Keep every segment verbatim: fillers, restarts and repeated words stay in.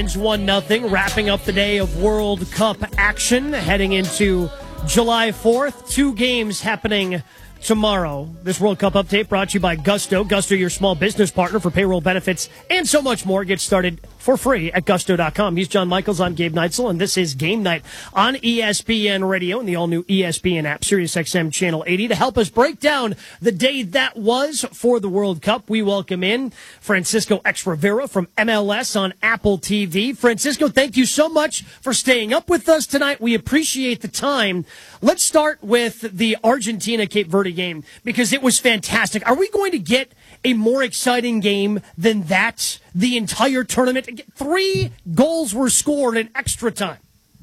one nothing, wrapping up the day of World Cup action, heading into July fourth. Two games happening tomorrow. This World Cup update brought to you by Gusto. Gusto, your small business partner for payroll benefits and so much more. Get started for free at gusto dot com. He's John Michaels. I'm Gabe Neitzel, and this is Game Night on E S P N Radio and the all-new E S P N app, Sirius X M Channel eighty. To help us break down the day that was for the World Cup, we welcome in Francisco X Rivera from M L S on Apple T V. Francisco, thank you so much for staying up with us tonight. We appreciate the time. Let's start with the Argentina-Cape Verde game because it was fantastic. Are we going to get a more exciting game than that the entire tournament? Three goals were scored in extra time.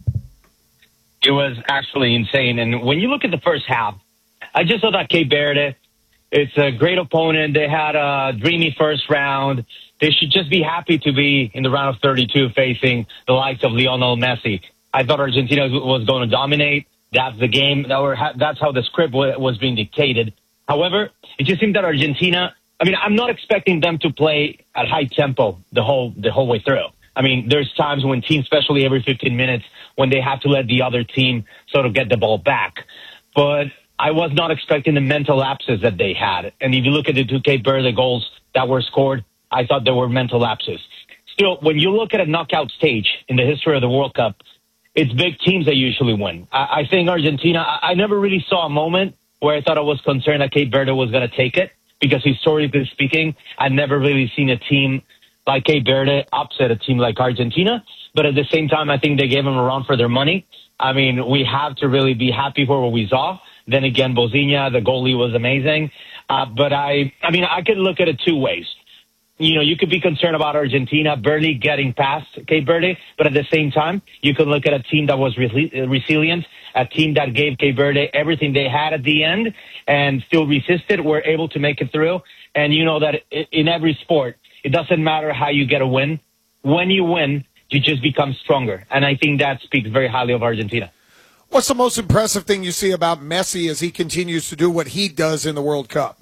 It was actually insane. And when you look at the first half, I just thought that Cape Verde, it's a great opponent. They had a dreamy first round. They should just be happy to be in the round of thirty-two facing the likes of Lionel Messi. I thought Argentina was going to dominate. That's the game. That's how the script was being dictated. However, it just seemed that Argentina, I mean, I'm not expecting them to play at high tempo the whole the whole way through. I mean, there's times when teams, especially every fifteen minutes, when they have to let the other team sort of get the ball back. But I was not expecting the mental lapses that they had. And if you look at the two Cape Verde goals that were scored, I thought there were mental lapses. Still, when you look at a knockout stage in the history of the World Cup, it's big teams that usually win. I, I think Argentina, I, I never really saw a moment where I thought I was concerned that Cape Verde was going to take it. Because historically speaking, I've never really seen a team like Cape Verde upset a team like Argentina. But at the same time, I think they gave them a run for their money. I mean, we have to really be happy for what we saw. Then again, Bozinha, the goalie, was amazing. Uh, but I, I mean, I could look at it two ways. You know, you could be concerned about Argentina barely getting past Cape Verde, but at the same time, you could look at a team that was re- resilient, a team that gave Cape Verde everything they had at the end and still resisted, were able to make it through. And you know that in every sport, it doesn't matter how you get a win. When you win, you just become stronger. And I think that speaks very highly of Argentina. What's the most impressive thing you see about Messi as he continues to do what he does in the World Cup?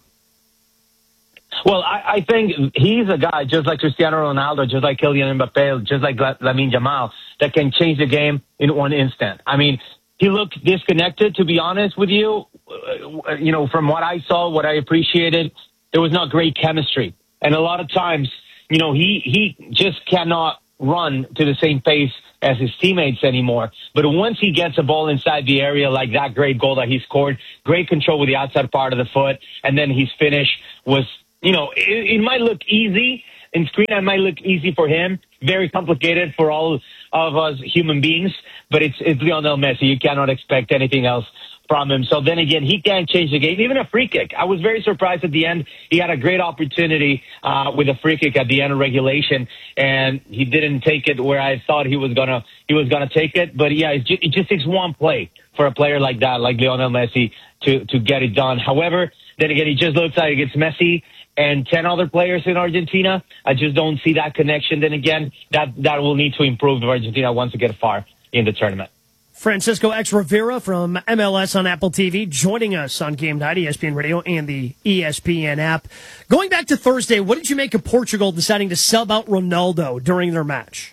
Well, I, I think he's a guy just like Cristiano Ronaldo, just like Kylian Mbappe, just like Lamine Yamal, that can change the game in one instant. I mean, he looked disconnected, to be honest with you. Uh, you know, from what I saw, what I appreciated, there was not great chemistry. And a lot of times, you know, he, he just cannot run to the same pace as his teammates anymore. But once he gets a ball inside the area, like that great goal that he scored, great control with the outside part of the foot, and then his finish was, you know, it, it might look easy. In screen, it might look easy for him. Very complicated for all of us human beings. But it's, it's Lionel Messi. You cannot expect anything else from him. So then again, he can't change the game. Even a free kick. I was very surprised at the end. He had a great opportunity uh, with a free kick at the end of regulation, and he didn't take it where I thought he was gonna he was gonna take it. But yeah, it just, it just takes one play for a player like that, like Lionel Messi, to to get it done. However, then again, it just looks like it's Messi and ten other players in Argentina. I just don't see that connection. Then again, that that will need to improve if Argentina wants to get far in the tournament. Francisco X Rivera from M L S on Apple T V joining us on Game Night, E S P N Radio and the E S P N app. Going back to Thursday, what did you make of Portugal deciding to sub out Ronaldo during their match?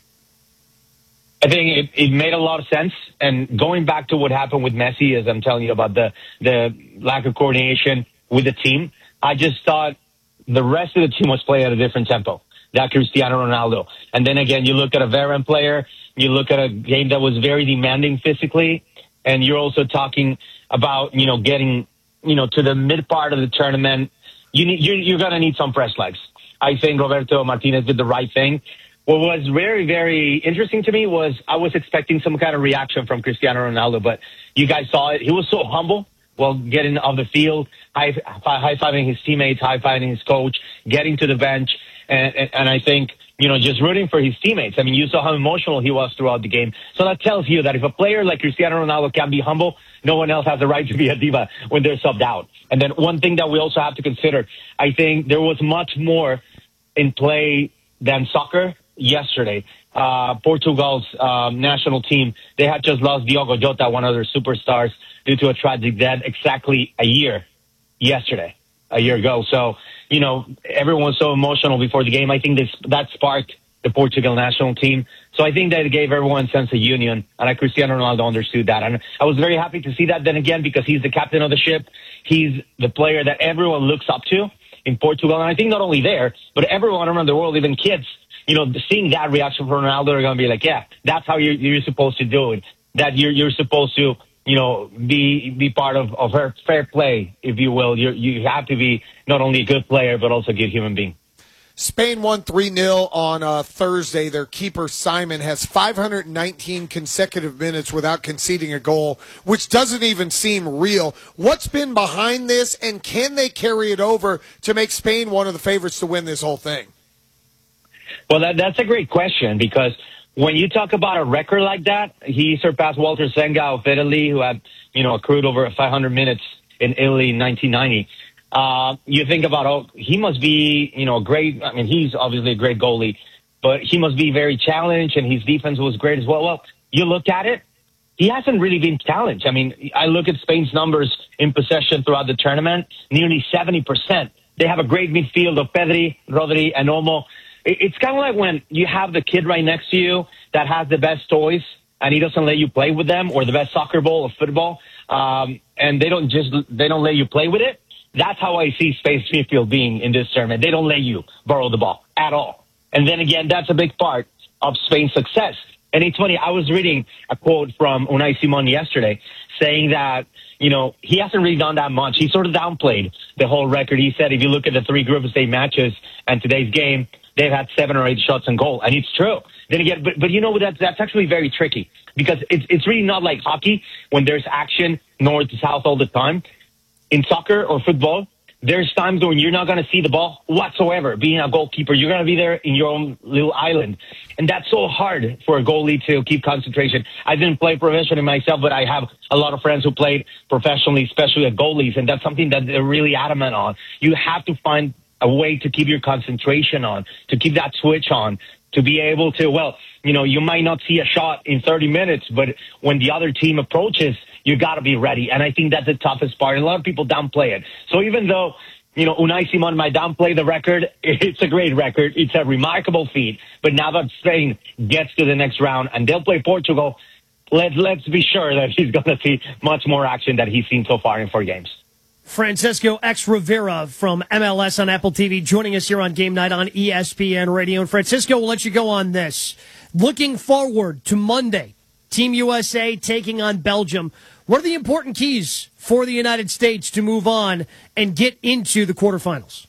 I think it, it made a lot of sense. And going back to what happened with Messi, as I'm telling you about the, the lack of coordination with the team, I just thought the rest of the team was playing at a different tempo. That Cristiano Ronaldo. And then again, you look at a veteran player, you look at a game that was very demanding physically, and you're also talking about, you know, getting, you know, to the mid part of the tournament. You need, you're, you're going to need some fresh legs. I think Roberto Martinez did the right thing. What was very, very interesting to me was I was expecting some kind of reaction from Cristiano Ronaldo, but you guys saw it. He was so humble while getting off the field, high, high-fiving his teammates, high-fiving his coach, getting to the bench. And, and, and I think, you know, just rooting for his teammates. I mean, you saw how emotional he was throughout the game. So that tells you that if a player like Cristiano Ronaldo can be humble, no one else has the right to be a diva when they're subbed out. And then one thing that we also have to consider, I think there was much more in play than soccer yesterday. Uh, Portugal's um, national team, they had just lost Diogo Jota, one of their superstars, due to a tragic death exactly a year yesterday, a year ago. So, you know, everyone was so emotional before the game. I think this, that sparked the Portugal national team. So I think that it gave everyone a sense of union, and I, Cristiano Ronaldo understood that. And I was very happy to see that then again, because he's the captain of the ship. He's the player that everyone looks up to in Portugal. And I think not only there, but everyone around the world, even kids, you know, seeing that reaction from Ronaldo are going to be like, yeah, that's how you're, you're supposed to do it. That you're, you're supposed to, you know, be be part of, of her fair play, if you will. You you have to be not only a good player, but also a good human being. Spain won three nil on uh, Thursday. Their keeper, Simon, has five hundred nineteen consecutive minutes without conceding a goal, which doesn't even seem real. What's been behind this, and can they carry it over to make Spain one of the favorites to win this whole thing? Well, that, that's a great question, because when you talk about a record like that, he surpassed Walter Senga of Italy, who had, you know, accrued over five hundred minutes in Italy in nineteen ninety. Uh, you think about, oh, he must be, you know, great. I mean, he's obviously a great goalie, but he must be very challenged, and his defense was great as well. Well, you look at it, he hasn't really been challenged. I mean, I look at Spain's numbers in possession throughout the tournament, nearly seventy percent. They have a great midfield of Pedri, Rodri, and Olmo. It's kind of like when you have the kid right next to you that has the best toys, and he doesn't let you play with them, or the best soccer ball or football, um, and they don't just they don't let you play with it. That's how I see Spain's midfield being in this tournament. They don't let you borrow the ball at all. And then again, that's a big part of Spain's success. And it's funny, I was reading a quote from Unai Simon yesterday saying that, you know, he hasn't really done that much. He sort of downplayed the whole record. He said if you look at the three group stage matches and today's game, they've had seven or eight shots on goal. And it's true. Then again, but, but you know, that's, that's actually very tricky, because it's, it's really not like hockey when there's action north to south all the time. In soccer or football, there's times when you're not going to see the ball whatsoever. Being a goalkeeper, you're going to be there in your own little island. And that's so hard for a goalie to keep concentration. I didn't play professionally myself, but I have a lot of friends who played professionally, especially at goalies, and that's something that they're really adamant on. You have to find a way to keep your concentration on, to keep that switch on, to be able to, well, you know, you might not see a shot in thirty minutes, but when the other team approaches, you got to be ready. And I think that's the toughest part. And a lot of people downplay it. So even though, you know, Unai Simon might downplay the record, it's a great record. It's a remarkable feat. But now that Spain gets to the next round and they'll play Portugal, let's, let's be sure that he's going to see much more action than he's seen so far in four games. Francisco X Rivera from M L S on Apple T V joining us here on Game Night on E S P N Radio. And Francisco, we'll let you go on this. Looking forward to Monday, Team U S A taking on Belgium. What are the important keys for the United States to move on and get into the quarterfinals?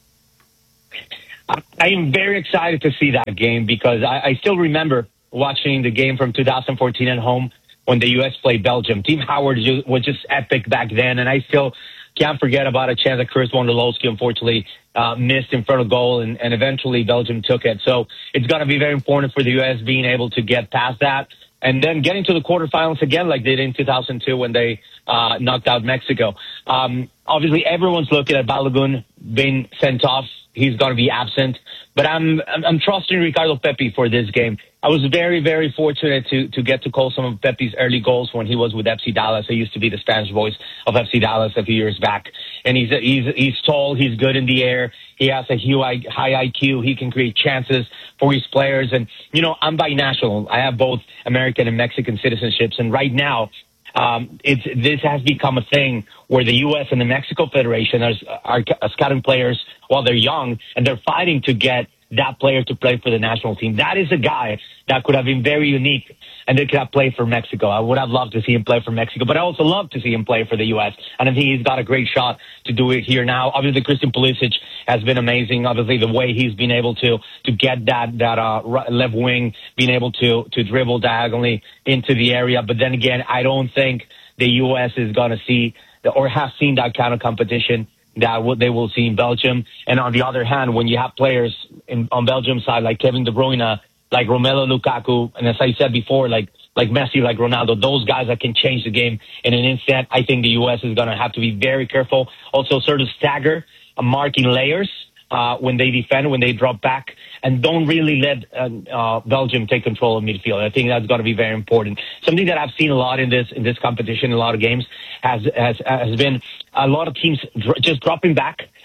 I am very excited to see that game, because I, I still remember watching the game from two thousand fourteen at home when the U S played Belgium. Team Howard was just epic back then, and I still can't forget about a chance that Chris Wondolowski unfortunately uh, missed in front of goal, and, and eventually Belgium took it. So it's going to be very important for the U S being able to get past that, and then getting to the quarterfinals again like they did in two thousand two when they uh, knocked out Mexico. Um, obviously, everyone's looking at Balogun being sent off. He's going to be absent. But I'm, I'm I'm trusting Ricardo Pepi for this game. I was very, very fortunate to to get to call some of Pepi's early goals when he was with F C Dallas. I used to be the Spanish voice of F C Dallas a few years back. And he's he's he's tall. He's good in the air. He has a high I Q. He can create chances for his players. And, you know, I'm binational. I have both American and Mexican citizenships. And right now, Um, it's, this has become a thing where the U S and the Mexico Federation are, are scouting players while they're young, and they're fighting to get that player to play for the national team. That is a guy that could have been very unique, and they could have played for Mexico. I would have loved to see him play for Mexico, but I also love to see him play for the U S, and I think he's got a great shot to do it here now. Obviously, Christian Pulisic has been amazing. Obviously, the way he's been able to to get that that uh, left wing, being able to to dribble diagonally into the area. But then again, I don't think the U S is going to see or have seen that kind of competition that they will see in Belgium. And on the other hand, when you have players in, on Belgium's side like Kevin De Bruyne, like Romelu Lukaku, and as I said before, like like Messi, like Ronaldo, those guys that can change the game in an instant, I think the U S is going to have to be very careful. Also sort of stagger, uh, marking layers uh, when they defend, when they drop back, and don't really let uh, uh, Belgium take control of midfield. I think that's going to be very important. Something that I've seen a lot in this in this competition, a lot of games, has has has been a lot of teams dr- just dropping back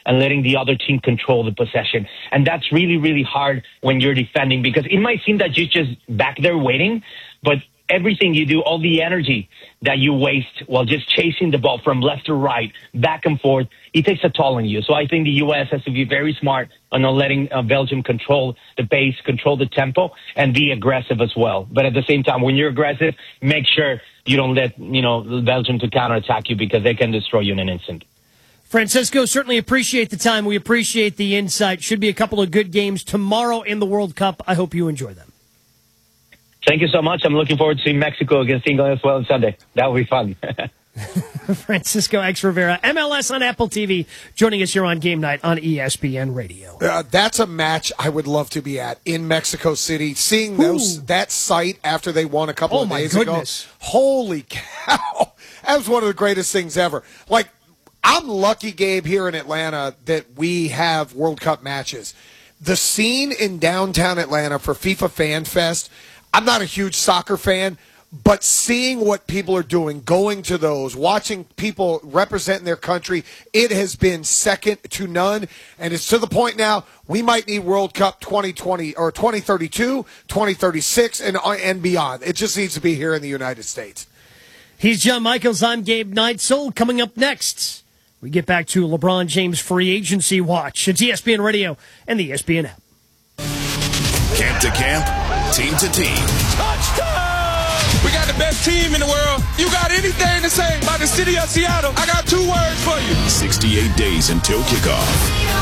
and letting the other team control the possession. And that's really, really hard when you're defending, because it might seem that you're just back there waiting, but everything you do, all the energy that you waste while just chasing the ball from left to right, back and forth, it takes a toll on you. So I think the U S has to be very smart on not letting uh, Belgium control the pace, control the tempo, and be aggressive as well. But at the same time, when you're aggressive, make sure you don't let, you know, Belgium to counterattack you, because they can destroy you in an instant. Francisco, certainly appreciate the time. We appreciate the insight. Should be a couple of good games tomorrow in the World Cup. I hope you enjoy them. Thank you so much. I'm looking forward to seeing Mexico against England as well on Sunday. That will be fun. Francisco X Rivera, M L S on Apple T V, joining us here on Game Night on E S P N Radio. Uh, that's a match I would love to be at in Mexico City. Seeing those that site after they won a couple oh of my days goodness. ago. Holy cow. That was one of the greatest things ever. Like, I'm lucky, Gabe, here in Atlanta that we have World Cup matches. The scene in downtown Atlanta for FIFA Fan Fest, I'm not a huge soccer fan, but seeing what people are doing, going to those, watching people representing their country, it has been second to none. And it's to the point now we might need World Cup twenty twenty or twenty thirty-two, twenty thirty-six, and, and beyond. It just needs to be here in the United States. He's John Michaels. I'm Gabe Neitzel. Coming up next, we get back to LeBron James free agency watch. It's E S P N Radio and the E S P N app. Camp to camp, team to team. Touchdown! We got the best team in the world. You got anything to say about the city of Seattle? I got two words for you. sixty-eight days until kickoff.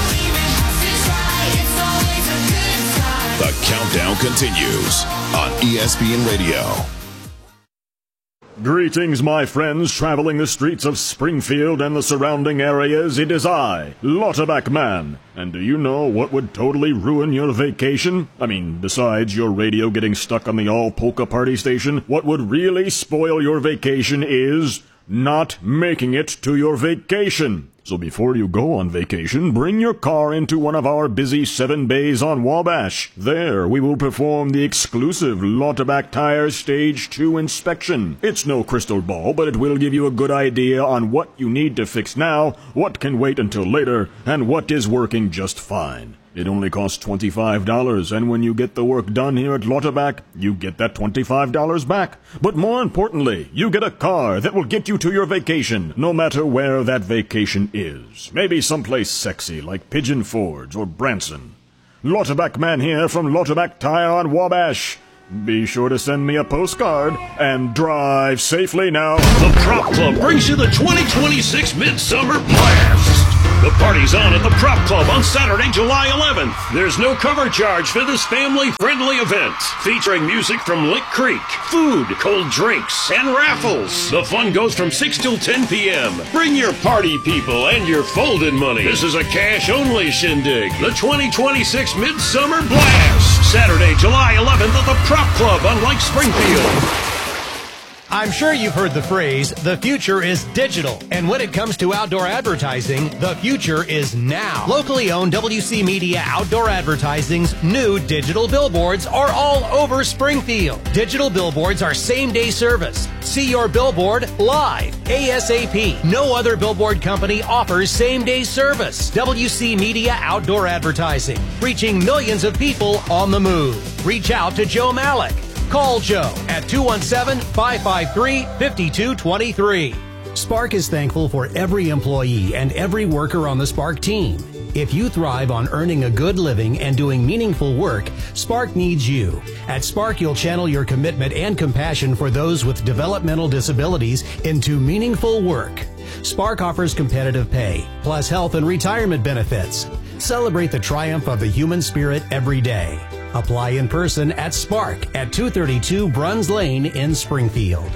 The countdown continues on E S P N Radio. Greetings, my friends traveling the streets of Springfield and the surrounding areas. It is I, Lauterbach Man. And do you know what would totally ruin your vacation? I mean, besides your radio getting stuck on the all-polka party station, what would really spoil your vacation is not making it to your vacation. So before you go on vacation, bring your car into one of our busy seven bays on Wabash. There, we will perform the exclusive Lauterbach Tires Stage two inspection. It's no crystal ball, but it will give you a good idea on what you need to fix now, what can wait until later, and what is working just fine. It only costs twenty-five dollars, and when you get the work done here at Lauterbach, you get that twenty-five dollars back. But more importantly, you get a car that will get you to your vacation, no matter where that vacation is. Maybe someplace sexy like Pigeon Forge or Branson. Lauterbach Man here from Lauterbach Tire on Wabash. Be sure to send me a postcard and drive safely now. The Prop Club brings you the twenty twenty-six Midsummer Blast. The party's on at the Prop Club on Saturday, July eleventh. There's no cover charge for this family-friendly event, featuring music from Lick Creek, food, cold drinks, and raffles. The fun goes from six till ten p.m. Bring your party people and your folded money. This is a cash-only shindig. The twenty twenty-six Midsummer Blast. Saturday, July eleventh at the Prop Club on Lake Springfield. I'm sure you've heard the phrase, the future is digital. And when it comes to outdoor advertising, the future is now. Locally owned W C Media Outdoor Advertising's new digital billboards are all over Springfield. Digital billboards are same-day service. See your billboard live, ASAP. No other billboard company offers same-day service. W C Media Outdoor Advertising, reaching millions of people on the move. Reach out to Joe Malik. Call Joe at two one seven, five five three, five two two three. Spark is thankful for every employee and every worker on the Spark team. If you thrive on earning a good living and doing meaningful work, Spark needs you. At Spark, you'll channel your commitment and compassion for those with developmental disabilities into meaningful work. Spark offers competitive pay, plus health and retirement benefits. Celebrate the triumph of the human spirit every day. Apply in person at Spark at two thirty-two Bruns Lane in Springfield.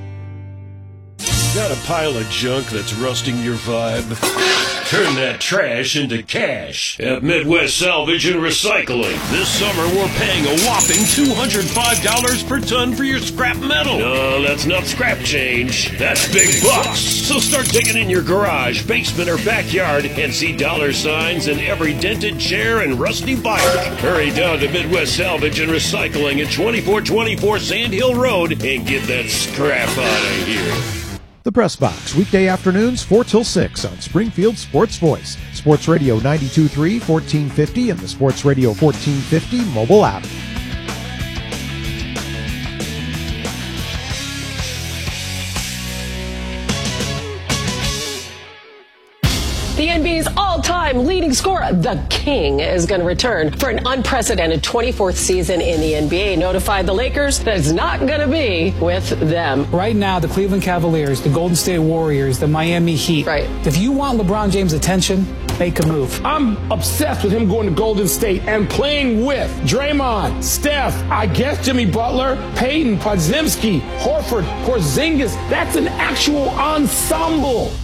Got a pile of junk that's rusting your vibe? Turn that trash into cash at Midwest Salvage and Recycling. This summer, we're paying a whopping two hundred five dollars per ton for your scrap metal. No, that's not scrap change. That's big bucks. So start digging in your garage, basement, or backyard and see dollar signs in every dented chair and rusty bike. Hurry down to Midwest Salvage and Recycling at twenty-four twenty-four Sand Hill Road and get that scrap out of here. The Press Box, weekday afternoons four till six on Springfield Sports Voice, Sports Radio ninety-two point three, fourteen fifty, and the Sports Radio fourteen fifty mobile app. The N B A's all-time leading scorer, the King, is going to return for an unprecedented twenty-fourth season in the N B A. Notified the Lakers that it's not going to be with them. Right now, the Cleveland Cavaliers, the Golden State Warriors, the Miami Heat. Right. If you want LeBron James' attention, make a move. I'm obsessed with him going to Golden State and playing with Draymond, Steph, I guess Jimmy Butler, Peyton, Podziemski, Horford, Porzingis. That's an actual ensemble.